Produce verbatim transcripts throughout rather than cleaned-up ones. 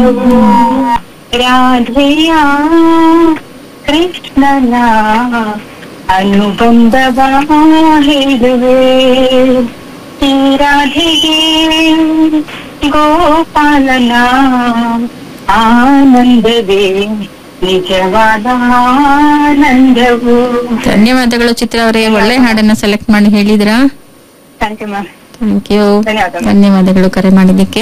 ರಾಧೆಯ ಕೃಷ್ಣನ ಅನುಬಂಧವ ಹೇಳುವೆ, ಈ ರಾಧೆಗೆ ಗೋಪಾಲನ ಆನಂದವೇ ನಿಜವಾದ ಆನಂದವು. ಧನ್ಯವಾದಗಳು ಚಿತ್ರ ಅವರೇ, ಒಳ್ಳೆ ಹಾಡನ್ನ ಸೆಲೆಕ್ಟ್ ಮಾಡಿ ಹೇಳಿದ್ರಾ. Thank you ma'am. Thank you, ಧನ್ಯವಾದ. ಧನ್ಯವಾದಗಳು ಕರೆ ಮಾಡಿದ್ದಕ್ಕೆ.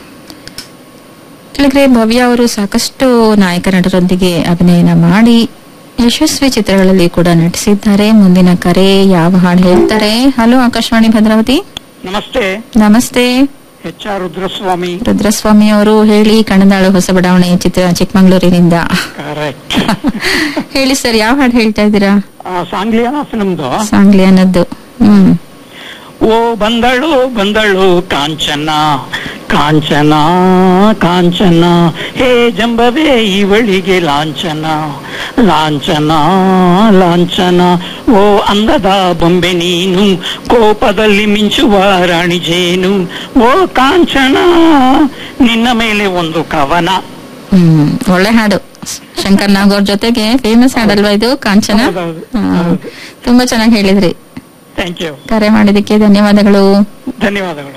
ಕೆಳಗಡೆ ಭವ್ಯ ಅವರು ಸಾಕಷ್ಟು ನಾಯಕ ನಟರೊಂದಿಗೆ ಅಭಿನಯನ ಮಾಡಿ ಯಶಸ್ವಿ ಚಿತ್ರಗಳಲ್ಲಿ ಕೂಡ ನಟಿಸಿದ್ದಾರೆ. ಮುಂದಿನ ಕರೆ ಯಾವ ಹಾಡು ಹೇಳ್ತಾರೆ? ಹಲೋ ಆಕಾಶವಾಣಿ ಭದ್ರಾವತಿ. ನಮಸ್ತೆ. ನಮಸ್ತೆ ಎಚ್ ಆರ್ ರುದ್ರಸ್ವಾಮಿ. ರುದ್ರಸ್ವಾಮಿ ಅವರು ಹೇಳಿ. ಕಣದಾಳು ಹೊಸ ಬಡಾವಣೆ ಚಿತ್ರ, ಚಿಕ್ಕಮಂಗ್ಳೂರಿನಿಂದ. ಕರೆಕ್ಟ್. ಹೇಳಿ ಸರ್, ಯಾವ ಹಾಡು ಹೇಳ್ತಾ ಇದ್ದೀರಾ? ಸಾಂಗ್ಲಿಯಾನ ಫಿಲ್ಮ್ದು. ಸಾಂಗ್ಲಿ ಅನ್ನೋದು. ಹ್ಮ್. ಓ ಬಂದಳು ಬಂದಳು ಕಾಂಚನ ಕಾಂಚನ ಕಾಂಚನ, ಹೇ ಜಂಬವೇ ಇವಳಿಗೆ ಲಾಂಛನ ಲಾಂಛನ ಲಾಂಛನ. ಓ ಅಂದದ ಬೊಂಬೆ ನೀನು, ಕೋಪದಲ್ಲಿ ಮಿಂಚುವ ರಾಣಿ ಜೇನು. ಓ ಕಾಂಚನ, ನಿನ್ನ ಮೇಲೆ ಒಂದು ಕವನ. ಹ್ಮ್, ಒಳ್ಳೆ ಹಾಡು. ಶಂಕರ್ ನಾಗ್ ಅವ್ರ ಜೊತೆಗೆ ಫೇಮಸ್ ಹಾಡಲ್ವಾ ಇದು, ಕಾಂಚನ? ತುಂಬಾ ಚೆನ್ನಾಗಿ ಹೇಳಿದ್ರಿ. Thank you. ಕರೆ ಮಾಡಿದಕ್ಕೆ ಧನ್ಯವಾದಗಳು. ಧನ್ಯವಾದಗಳು.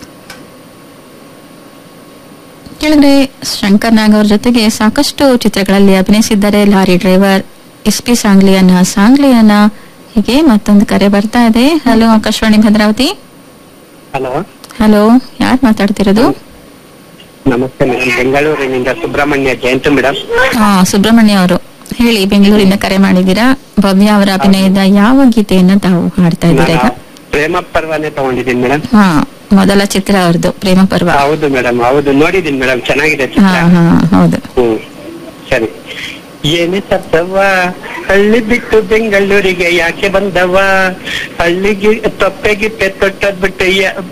ಕೆಳಗಡೆ ಶಂಕರ್ ನಾಗ್ ಅವ್ರ ಜೊತೆಗೆ ಸಾಕಷ್ಟು ಚಿತ್ರಗಳಲ್ಲಿ ಅಭಿನಯಿಸಿದ್ದಾರೆ. ಲಾರಿ ಡ್ರೈವರ್, ಎಸ್ ಪಿ ಸಾಂಗ್ಲಿಯನ್ನ, ಸಾಂಗ್ಲಿಯನ್ನ, ಹೀಗೆ ಮತ್ತೊಂದು ಕರೆ ಬರ್ತಾ ಇದೆ. Hello Akashvani Bhadravati. Hello hello, ಯಾರು ಮಾತಾಡ್ತಿರೋದು? ನಮಸ್ತೆ ಮೇಡಮ್, ಬೆಂಗಳೂರಿನಿಂದ ಸುಬ್ರಹ್ಮಣ್ಯ ಜಯಂತ್ ಮೇಡಮ್. ಹಾ, ಸುಬ್ರಹ್ಮಣ್ಯ ಅವರು ಹೇಳಿ. ಬೆಂಗಳೂರಿಂದ ಕರೆ ಮಾಡಿದ್ದೀರಾ. ಭವ್ಯ ಅವರ ಅಭಿನಯದ ಯಾವ ಗೀತೆಯನ್ನ ತಾವು ಹಾಡ್ತಾ ಇದ್ದೀರಾ ಈಗ? ಪ್ರೇಮ ಪರ್ವನೇ ತಗೊಂಡಿದ್ದೀನಿ ಮೇಡಮ್. ಹಾ, ಮೊದಲ ಚಿತ್ರ ಅವ್ರದ್ದು ಪ್ರೇಮ ಪರ್ವ. ಹೌದು ಮೇಡಮ್, ಹೌದು ನೋಡಿದ್ದೀನಿ ಮೇಡಮ್, ಚೆನ್ನಾಗಿದೆ ಹಾ ಚಿತ್ರ. ಹಾ ಹೌದು. ಹ್ಮ್ ಸರಿ. ಏನೇ ಸತ್ತವ ಹಳ್ಳಿ ಬಿಟ್ಟು ಬೆಂಗಳೂರಿಗೆ ಯಾಕೆ ಬಂದವ, ಹಳ್ಳಿಗೆ ತೊಪ್ಪೆಗಿಪ್ಪೆ ತೊಟ್ಟದ್ ಬಿಟ್ಟು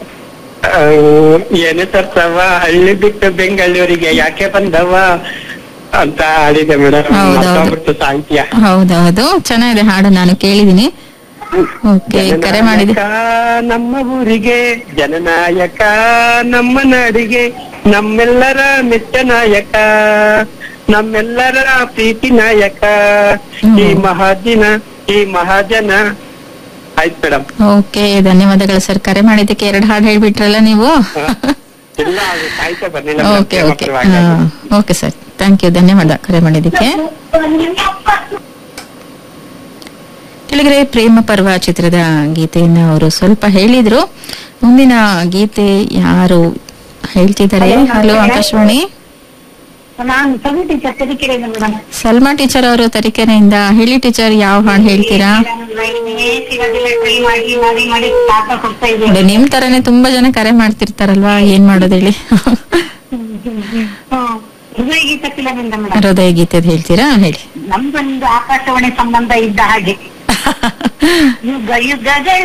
ಏನೇ ಸತ್ತವ ಹಳ್ಳಿ ಬಿಟ್ಟು ಬೆಂಗಳೂರಿಗೆ ಯಾಕೆ ಬಂದವ ಅಂತ ಆಡಿದೆ ಮೇಡಮ್. ಮತ್ತೊಬ್ಬಿಟ್ಟು ಸಾಹಿತ್ಯ. ಹೌದೌದು, ಚೆನ್ನಾಗಿದೆ ಹಾಡು, ನಾನು ಕೇಳಿದೀನಿ. ಓಕೆ, ಕರೆ ಮಾಡಿದೆ. ನಮ್ಮ ಊರಿಗೆ ಜನನಾಯಕ, ನಮ್ಮ ನಾಡಿಗೆ ನಮ್ಮೆಲ್ಲರ ಮೆಚ್ಚ ನಾಯಕ, ನಮ್ಮೆಲ್ಲರ ಪ್ರೀತಿ ನಾಯಕ, ಈ ಮಹಾದಿನ ಈ ಮಹಾಜನ. ಆಯ್ತು ಮೇಡಮ್. ಓಕೆ, ಧನ್ಯವಾದಗಳು ಸರ್. ಕರೆ ಮಾಡಿದ್ದಕ್ಕೆ ಎರಡು ಹಾಡು ಹೇಳ್ಬಿಟ್ರಲ್ಲ ನೀವು. ಇಲ್ಲ, ಅದು ಸಾಹಿತ್ಯ ಬರ್ಲಿಲ್ಲ. Okay okay okay sir, thank you, ಧನ್ಯವಾದ ಕರೆ ಮಾಡಿದ್ದಕ್ಕೆ. ಕೆಳಗಡೆ ಪ್ರೇಮ ಪರ್ವ ಚಿತ್ರದ ಗೀತೆಯನ್ನ ಅವರು ಸ್ವಲ್ಪ ಹೇಳಿದ್ರು. ಮುಂದಿನ ಗೀತೆ ಯಾರು ಹೇಳ್ತಿದ್ದಾರೆ? ಹಲೋ ಆಕಾಶವಾಣಿ. ನಾನು Salma teacher ತರೀಕೆರೆಯಿಂದ madam. Salma teacher ಅವರು ತರೀಕೆರೆಯಿಂದ. ಹೇಳಿ ಟೀಚರ್, ಯಾವ ಹಾಡು ಹೇಳ್ತೀರಾ? ನೋಡಿ, ನಿಮ್ ತರನೇ ತುಂಬಾ ಜನ ಕರೆ ಮಾಡ್ತಿರ್ತಾರಲ್ವಾ, ಏನ್ ಮಾಡೋದು ಹೇಳಿ. ಹೃದಯ ಗೀತೆ ಫಿಲಮಿಂದ ಮೇಡಮ್. ಹೃದಯ ಗೀತೆ ಹೇಳ್ತೀರಾ? ಹೇಳಿ. ನಮ್ದೊಂದು ಆಕಾಶವಾಣಿ ಸಂಬಂಧ ಇದ್ದ ಹಾಗೆ ಯುಗ ಯುಗಗಳ